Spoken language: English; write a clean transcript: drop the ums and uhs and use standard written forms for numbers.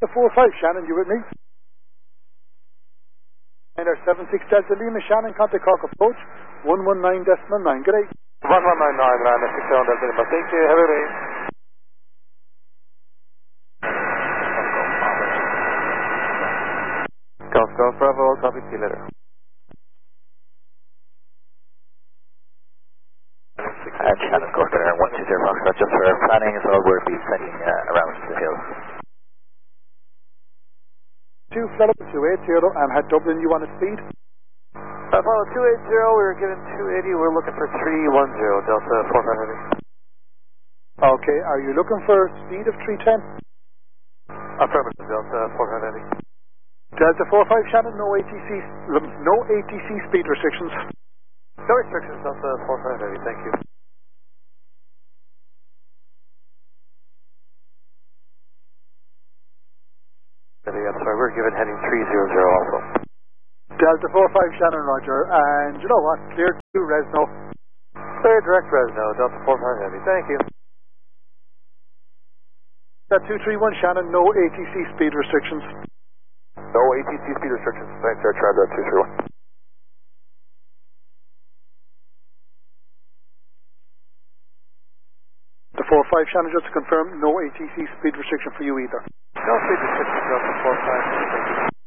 The 4-5, Shannon, you with me? And our 76 Delta Lima, Shannon, contact Cork approach, 119.9. Good day. 1199, man, 67 Delta Lima. Thank you, have a day. Golf Bravo, copy, see you later. And Shannon, Cork there, 120 Foxtrot, just for planning as well, we'll be sending around the hill. 2 Florida 280, and had Dublin, you want a speed? Apollo 280, we were given 280, we're looking for 310, Delta 45 Heavy. Okay, are you looking for a speed of 310? Affirmative, Delta 45 Heavy. Delta 45, Shannon, no ATC speed restrictions. No restrictions, Delta 45 Heavy, thank you. I'm sorry, we're given heading 300 also. Delta 45, Shannon, Roger, and you know what, clear to Resno. Clear direct Resno, Delta 45 Heavy, thank you. That 231, Shannon, no ATC speed restrictions. No ATC speed restrictions, thanks, Air Charger 231. The 45, Shannon, just to confirm, no ATC speed restriction for you either. No speed restrictions, Delta 45, thank you.